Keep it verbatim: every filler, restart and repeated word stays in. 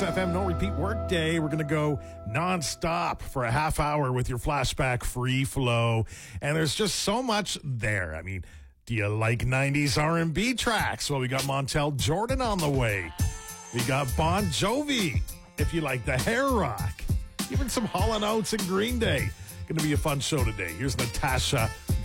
Kiss F M, no repeat work day. We're going to go nonstop for a half hour with your flashback free flow. And there's just so much there. I mean, do you like nineties R and B tracks? Well, we got Montel Jordan on the way. We got Bon Jovi, if you like the hair rock. Even some Hall and Oates and Green Day. Going to be a fun show today. Here's Natasha